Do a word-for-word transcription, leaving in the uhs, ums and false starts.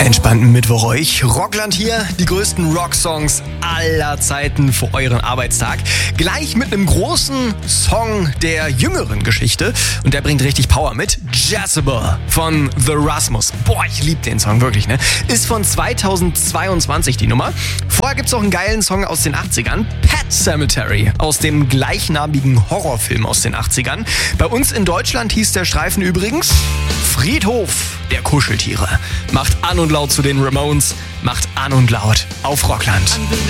Entspannten Mittwoch euch. Rockland hier, die größten Rocksongs aller Zeiten für euren Arbeitstag. Gleich mit einem großen Song der jüngeren Geschichte. Und der bringt richtig Power mit. Jezebel von The Rasmus. Boah, ich lieb den Song, wirklich, ne? Ist von zweitausendzweiundzwanzig die Nummer. Vorher gibt's auch einen geilen Song aus den achtzigern. Pet Sematary aus dem gleichnamigen Horrorfilm aus den achtzigern. Bei uns in Deutschland hieß der Streifen übrigens Friedhof der Kuscheltiere. Macht an und laut zu den Ramones, macht an und laut auf Rockland.